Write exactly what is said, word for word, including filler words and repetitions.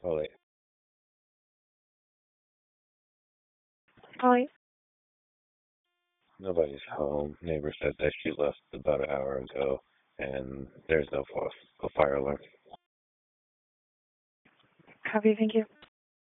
Oh, wait. Hi. Nobody's home. Neighbor said that she left about an hour ago, and there's no fa- fire alarm. Copy. Thank you.